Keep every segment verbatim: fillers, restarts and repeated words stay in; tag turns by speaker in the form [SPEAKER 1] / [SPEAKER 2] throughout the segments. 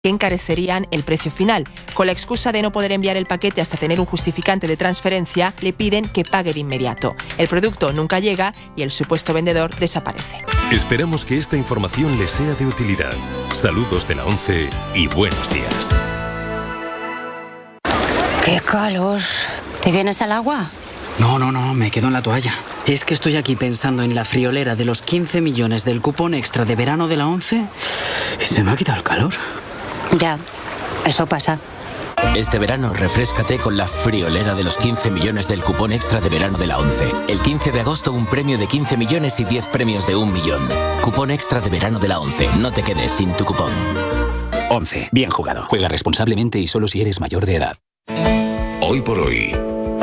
[SPEAKER 1] que encarecerían el precio final. Con la excusa de no poder enviar el paquete hasta tener un justificante de transferencia, le piden que pague de inmediato. El producto nunca llega y el supuesto vendedor desaparece.
[SPEAKER 2] Esperamos que esta información les sea de utilidad. Saludos de la ONCE y buenos días.
[SPEAKER 3] ¡Qué calor! ¿Te vienes al agua?
[SPEAKER 4] No, no, no, me quedo en la toalla. Es que estoy aquí pensando en la friolera de los quince millones del cupón extra de verano de la ONCE y se me ha quitado el calor.
[SPEAKER 3] Ya, eso pasa.
[SPEAKER 5] Este verano refréscate con la friolera de los quince millones del cupón extra de verano de la ONCE. El quince de agosto un premio de quince millones y diez premios de un millón. Cupón extra de verano de la ONCE. No te quedes sin tu cupón.
[SPEAKER 6] ONCE. Bien jugado. Juega responsablemente y solo si eres mayor de edad.
[SPEAKER 7] Hoy por hoy,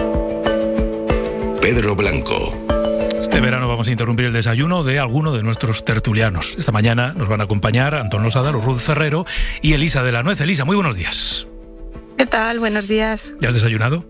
[SPEAKER 7] Pedro Blanco.
[SPEAKER 8] Este verano vamos a interrumpir el desayuno de alguno de nuestros tertulianos. Esta mañana nos van a acompañar Antón Losada, Ruth Ferrero y Elisa de la Nuez. Elisa, muy buenos días.
[SPEAKER 9] ¿Qué tal? Buenos días.
[SPEAKER 8] ¿Ya has desayunado?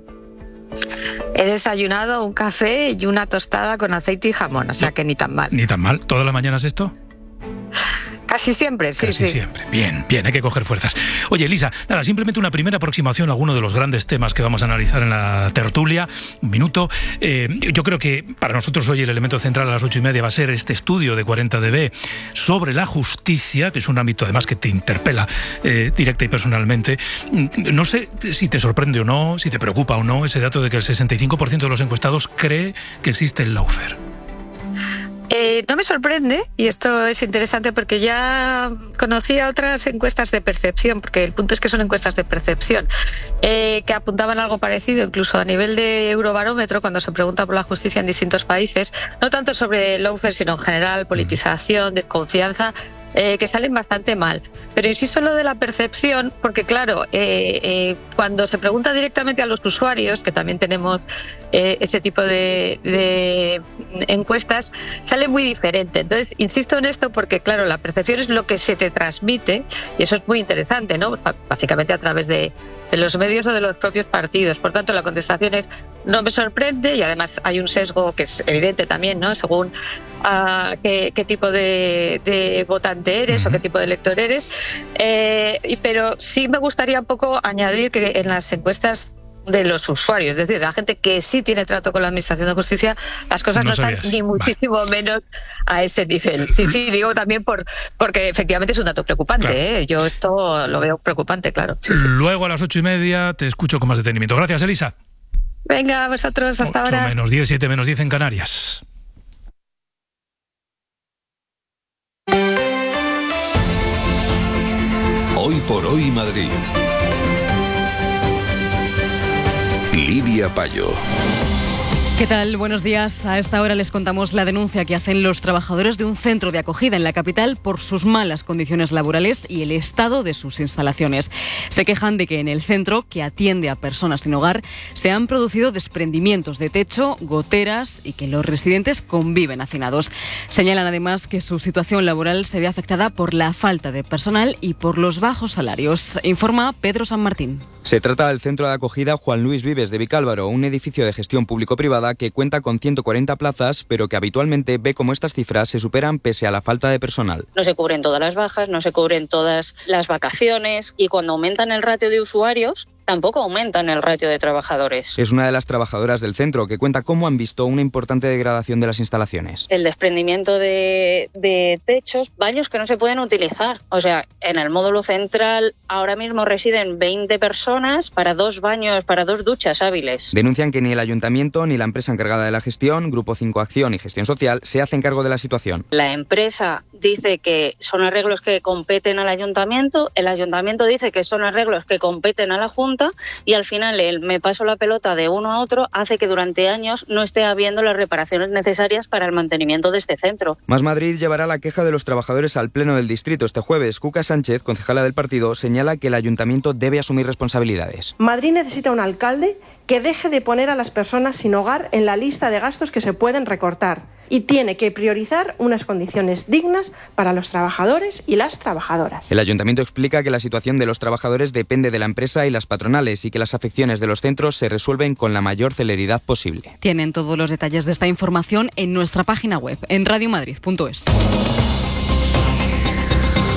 [SPEAKER 9] He desayunado un café y una tostada con aceite y jamón, o sea que ni tan mal.
[SPEAKER 8] Ni tan mal. ¿Todas las mañanas esto?
[SPEAKER 9] Casi siempre, sí,
[SPEAKER 8] Casi
[SPEAKER 9] sí.
[SPEAKER 8] siempre. Bien, bien, hay que coger fuerzas. Oye, Elisa, nada, simplemente una primera aproximación a alguno de los grandes temas que vamos a analizar en la tertulia. Un minuto. Eh, yo creo que para nosotros hoy el elemento central a las ocho y media va a ser este estudio de cuarenta D B sobre la justicia, que es un ámbito además que te interpela eh, directa y personalmente. No sé si te sorprende o no, si te preocupa o no ese dato de que el sesenta y cinco por ciento de los encuestados cree que existe el lawfare.
[SPEAKER 9] Eh, no me sorprende, y esto es interesante porque ya conocía otras encuestas de percepción, porque el punto es que son encuestas de percepción, eh, que apuntaban algo parecido, incluso a nivel de Eurobarómetro, cuando se pregunta por la justicia en distintos países, no tanto sobre el lawfare, sino en general, politización, desconfianza, Eh, que salen bastante mal. Pero insisto en lo de la percepción, porque claro, eh, eh, cuando se pregunta directamente a los usuarios, que también tenemos eh, este tipo de, de encuestas, sale muy diferente. Entonces, insisto en esto porque, claro, la percepción es lo que se te transmite, y eso es muy interesante, ¿no? Básicamente a través de, de los medios o de los propios partidos. Por tanto, la contestación es no me sorprende, y además hay un sesgo que es evidente también, ¿no? Según uh, qué, qué tipo de, de votante eres o qué tipo de elector eres. Eh, pero sí me gustaría un poco añadir que en las encuestas de los usuarios, es decir, la gente que sí tiene trato con la Administración de Justicia, las cosas no, no están ni muchísimo vale. menos a ese nivel. Sí, sí, digo también por porque efectivamente es un dato preocupante. Claro. ¿eh? Yo esto lo veo preocupante, claro. Sí, sí.
[SPEAKER 8] Luego a las ocho y media te escucho con más detenimiento. Gracias, Elisa.
[SPEAKER 9] Venga, a vosotros, hasta ahora.
[SPEAKER 8] ocho menos diez, siete menos diez en Canarias.
[SPEAKER 7] Hoy por hoy Madrid. Lidia Payo.
[SPEAKER 10] ¿Qué tal? Buenos días. A esta hora les contamos la denuncia que hacen los trabajadores de un centro de acogida en la capital por sus malas condiciones laborales y el estado de sus instalaciones. Se quejan de que en el centro, que atiende a personas sin hogar, se han producido desprendimientos de techo, goteras y que los residentes conviven hacinados. Señalan además que su situación laboral se ve afectada por la falta de personal y por los bajos salarios. Informa Pedro San Martín.
[SPEAKER 11] Se trata del centro de acogida Juan Luis Vives de Vicálvaro, un edificio de gestión público-privada que cuenta con ciento cuarenta plazas, pero que habitualmente ve cómo estas cifras se superan pese a la falta de personal.
[SPEAKER 12] No se cubren todas las bajas, no se cubren todas las vacaciones, y cuando aumentan el ratio de usuarios, tampoco aumentan el ratio de trabajadores.
[SPEAKER 11] Es una de las trabajadoras del centro que cuenta cómo han visto una importante degradación de las instalaciones.
[SPEAKER 12] El desprendimiento de, de techos, baños que no se pueden utilizar. O sea, en el módulo central ahora mismo residen veinte personas para dos baños, para dos duchas hábiles.
[SPEAKER 11] Denuncian que ni el ayuntamiento ni la empresa encargada de la gestión, Grupo cinco Acción y Gestión Social, se hacen cargo de la situación.
[SPEAKER 12] La empresa dice que son arreglos que competen al ayuntamiento, el ayuntamiento dice que son arreglos que competen a la Junta, y al final el me paso la pelota de uno a otro hace que durante años no esté habiendo las reparaciones necesarias para el mantenimiento de este centro.
[SPEAKER 11] Más Madrid llevará la queja de los trabajadores al Pleno del Distrito este jueves. Cuca Sánchez, concejala del partido, señala que el ayuntamiento debe asumir responsabilidades.
[SPEAKER 13] Madrid necesita un alcalde que deje de poner a las personas sin hogar en la lista de gastos que se pueden recortar y tiene que priorizar unas condiciones dignas para los trabajadores y las trabajadoras.
[SPEAKER 11] El ayuntamiento explica que la situación de los trabajadores depende de la empresa y las patronales y que las afecciones de los centros se resuelven con la mayor celeridad posible.
[SPEAKER 10] Tienen todos los detalles de esta información en nuestra página web, en radiomadrid punto es.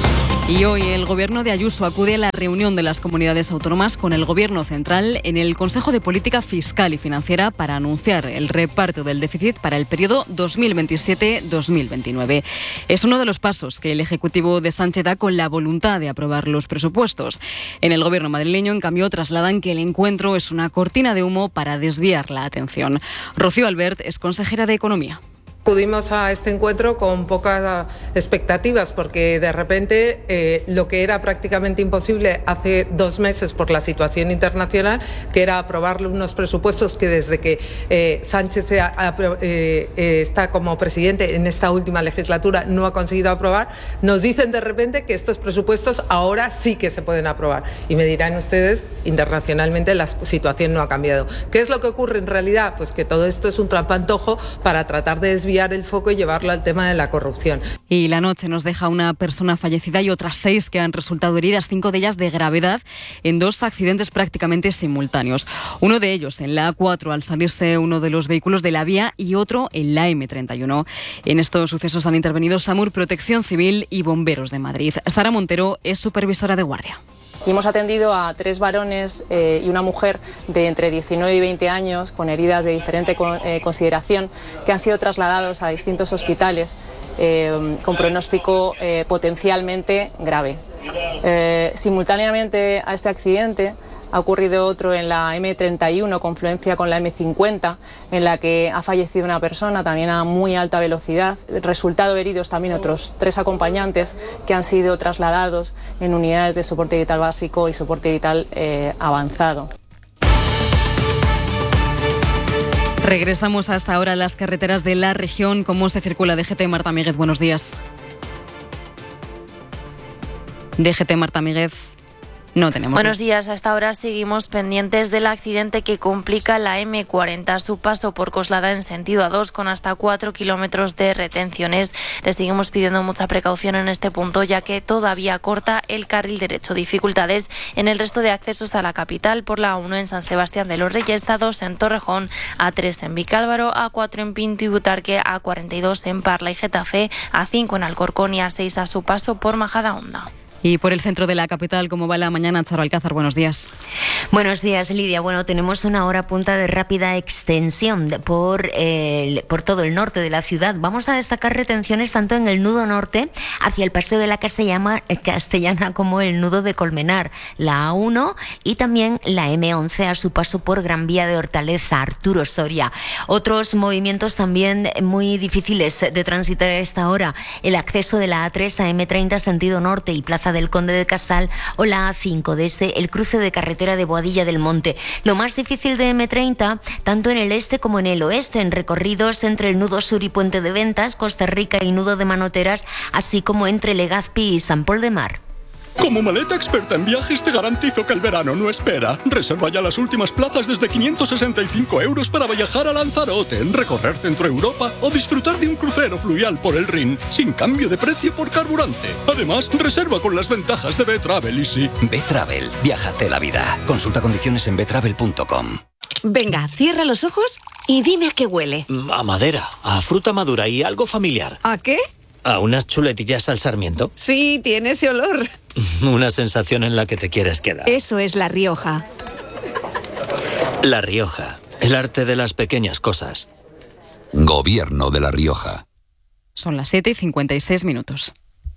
[SPEAKER 10] Y hoy el gobierno de Ayuso acude a la reunión de las comunidades autónomas con el gobierno central en el Consejo de Política Fiscal y Financiera para anunciar el reparto del déficit para el periodo dos mil veintisiete dos mil veintinueve. Es uno de los pasos que el Ejecutivo de Sánchez da con la voluntad de aprobar los presupuestos. En el gobierno madrileño, en cambio, trasladan que el encuentro es una cortina de humo para desviar la atención. Rocío Albert es consejera de Economía.
[SPEAKER 14] Acudimos a este encuentro con pocas expectativas porque de repente eh, lo que era prácticamente imposible hace dos meses por la situación internacional, que era aprobar unos presupuestos que desde que eh, Sánchez ha, ha, eh, eh, está como presidente en esta última legislatura no ha conseguido aprobar, nos dicen de repente que estos presupuestos ahora sí que se pueden aprobar. Y me dirán ustedes, internacionalmente la situación no ha cambiado. ¿Qué es lo que ocurre en realidad? Pues que todo esto es un trampantojo para tratar de desviar el foco y llevarlo al tema de la corrupción.
[SPEAKER 10] Y la noche nos deja una persona fallecida y otras seis que han resultado heridas, cinco de ellas de gravedad, en dos accidentes prácticamente simultáneos. Uno de ellos en la A cuatro al salirse uno de los vehículos de la vía y otro en la eme treinta y uno. En estos sucesos han intervenido SAMUR, Protección Civil y Bomberos de Madrid. Sara Montero es supervisora de guardia.
[SPEAKER 15] Y hemos atendido a tres varones eh, y una mujer de entre diecinueve y veinte años con heridas de diferente con, eh, consideración que han sido trasladados a distintos hospitales eh, con pronóstico eh, potencialmente grave. Eh, simultáneamente a este accidente ha ocurrido otro en la eme treinta y uno, confluencia con la eme cincuenta, en la que ha fallecido una persona también a muy alta velocidad. Resultado heridos también otros tres acompañantes que han sido trasladados en unidades de soporte vital básico y soporte vital eh, avanzado.
[SPEAKER 10] Regresamos hasta ahora a las carreteras de la región. ¿Cómo se circula? D G T, Marta Míguez, buenos días. D G T, Marta Míguez. No tenemos.
[SPEAKER 16] Buenos días. Hasta ahora seguimos pendientes del accidente que complica la eme cuarenta a su paso por Coslada en sentido A dos con hasta cuatro kilómetros de retenciones. Le seguimos pidiendo mucha precaución en este punto ya que todavía corta el carril derecho. Dificultades en el resto de accesos a la capital por la A uno en San Sebastián de los Reyes, A dos en Torrejón, A tres en Vicálvaro, A cuatro en Pinto y Butarque, A cuarenta y dos en Parla y Getafe, A cinco en Alcorcón y A seis a su paso por Majadahonda.
[SPEAKER 10] Y por el centro de la capital, ¿cómo va la mañana? Charo Alcázar, buenos días.
[SPEAKER 17] Buenos días, Lidia. Bueno, tenemos una hora punta de rápida extensión por, el, por todo el norte de la ciudad. Vamos a destacar retenciones tanto en el nudo norte, hacia el Paseo de la Castellana, Castellana como el nudo de Colmenar, la A uno y también la eme once a su paso por Gran Vía de Hortaleza, Arturo Soria. Otros movimientos también muy difíciles de transitar a esta hora. El acceso de la A tres a eme treinta sentido norte y Plaza del Conde de Casal o la A cinco desde el cruce de carretera de Boadilla del Monte. Lo más difícil de eme treinta, tanto en el este como en el oeste, en recorridos entre el nudo sur y Puente de Ventas, Costa Rica y nudo de Manoteras, así como entre Legazpi y San Pol de Mar.
[SPEAKER 18] Como maleta experta en viajes te garantizo que el verano no espera. Reserva ya las últimas plazas desde quinientos sesenta y cinco euros para viajar a Lanzarote, recorrer Centro Europa o disfrutar de un crucero fluvial por el Rin, sin cambio de precio por carburante. Además, reserva con las ventajas de B-Travel Easy.
[SPEAKER 19] B-Travel, viájate la vida. Consulta condiciones en b travel punto com.
[SPEAKER 20] Venga, cierra los ojos y dime a qué huele.
[SPEAKER 21] A madera, a fruta madura y algo familiar.
[SPEAKER 20] ¿A qué?
[SPEAKER 21] ¿A unas chuletillas al sarmiento?
[SPEAKER 20] Sí, tiene ese olor.
[SPEAKER 21] Una sensación en la que te quieres quedar.
[SPEAKER 20] Eso es La Rioja.
[SPEAKER 21] La Rioja, el arte de las pequeñas cosas.
[SPEAKER 7] Gobierno de La Rioja.
[SPEAKER 10] Son las siete y cincuenta y seis minutos.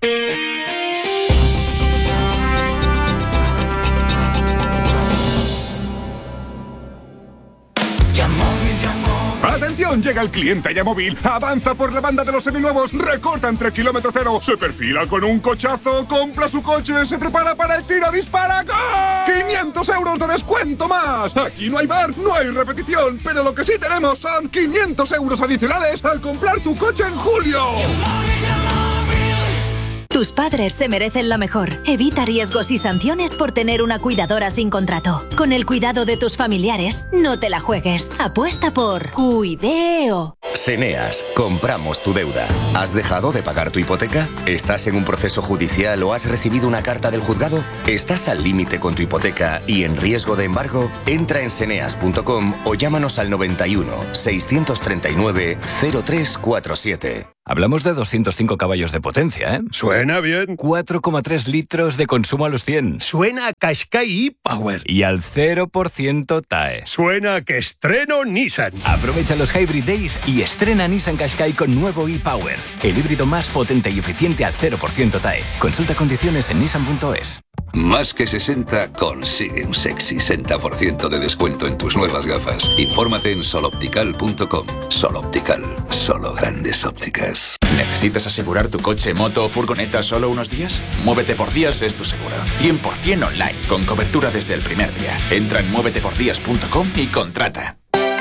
[SPEAKER 22] ¡Atención! Llega el cliente Yamóvil. Avanza por la banda de los seminuevos. Recorta entre kilómetro cero. Se perfila con un cochazo. Compra su coche. Se prepara para el tiro. ¡Dispara! ¡Gol! ¡quinientos euros de descuento más! Aquí no hay bar, no hay repetición. Pero lo que sí tenemos son quinientos euros adicionales al comprar tu coche en julio.
[SPEAKER 23] Tus padres se merecen lo mejor. Evita riesgos y sanciones por tener una cuidadora sin contrato. Con el cuidado de tus familiares, no te la juegues. Apuesta por Cuideo.
[SPEAKER 24] Seneas, compramos tu deuda. ¿Has dejado de pagar tu hipoteca? ¿Estás en un proceso judicial o has recibido una carta del juzgado? ¿Estás al límite con tu hipoteca y en riesgo de embargo? Entra en seneas punto com o llámanos al noventa y uno, seiscientos treinta y nueve, cero tres cuarenta y siete.
[SPEAKER 1] Hablamos de doscientos cinco caballos de potencia, ¿eh?
[SPEAKER 2] Suena bien.
[SPEAKER 1] cuatro coma tres litros de consumo a los cien.
[SPEAKER 2] Suena a Qashqai e-Power.
[SPEAKER 1] Y al cero por ciento T A E.
[SPEAKER 2] Suena a que estreno Nissan.
[SPEAKER 1] Aprovecha los Hybrid Days y estrena Nissan Qashqai con nuevo e-Power. El híbrido más potente y eficiente al cero por ciento T A E. Consulta condiciones en nissan punto es.
[SPEAKER 7] Más que sesenta consigue un sexy sesenta por ciento de descuento en tus nuevas gafas. Infórmate en sol optical punto com. Sol Optical, solo grandes ópticas.
[SPEAKER 3] ¿Necesitas asegurar tu coche, moto o furgoneta solo unos días? Muévete por Días es tu seguro. cien por ciento online, con cobertura desde el primer día. Entra en muévete por días punto com y contrata.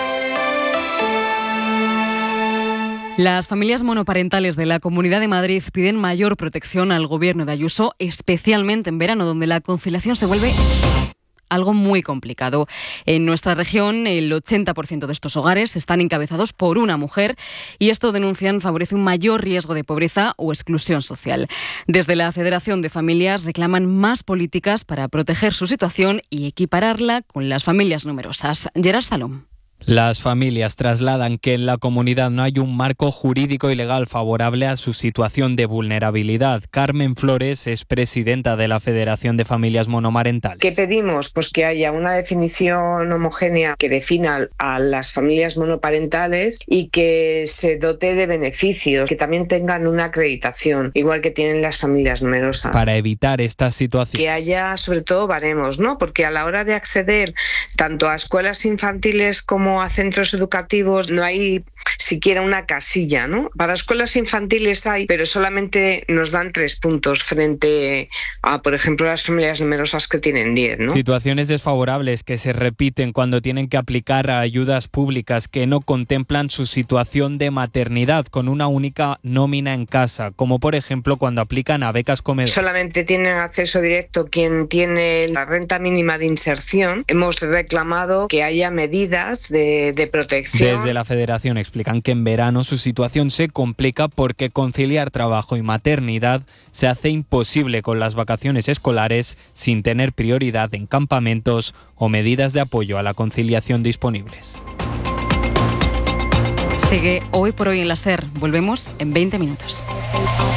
[SPEAKER 10] Las familias monoparentales de la Comunidad de Madrid piden mayor protección al gobierno de Ayuso, especialmente en verano, donde la conciliación se vuelve algo muy complicado. En nuestra región, el ochenta por ciento de estos hogares están encabezados por una mujer y esto, denuncian, favorece un mayor riesgo de pobreza o exclusión social. Desde la Federación de Familias reclaman más políticas para proteger su situación y equipararla con las familias numerosas. Gerard Salom.
[SPEAKER 4] Las familias trasladan que en la comunidad no hay un marco jurídico y legal favorable a su situación de vulnerabilidad. Carmen Flores es presidenta de la Federación de Familias Monomarentales.
[SPEAKER 25] ¿Qué pedimos? Pues que haya una definición homogénea que defina a las familias monoparentales y que se dote de beneficios, que también tengan una acreditación, igual que tienen las familias numerosas.
[SPEAKER 4] Para evitar estas situaciones.
[SPEAKER 25] Que haya sobre todo baremos, ¿no? Porque a la hora de acceder tanto a escuelas infantiles como a centros educativos no hay siquiera una casilla, ¿no? Para escuelas infantiles hay, pero solamente nos dan tres puntos frente a, por ejemplo, las familias numerosas que tienen diez, ¿no?
[SPEAKER 4] Situaciones desfavorables que se repiten cuando tienen que aplicar a ayudas públicas que no contemplan su situación de maternidad con una única nómina en casa, como por ejemplo cuando aplican a becas comedor.
[SPEAKER 25] Solamente tienen acceso directo quien tiene la renta mínima de inserción. Hemos reclamado que haya medidas de De, de protección.
[SPEAKER 4] Desde la Federación explican que en verano su situación se complica porque conciliar trabajo y maternidad se hace imposible con las vacaciones escolares sin tener prioridad en campamentos o medidas de apoyo a la conciliación disponibles.
[SPEAKER 10] Sigue Hoy por Hoy en la SER. Volvemos en veinte minutos.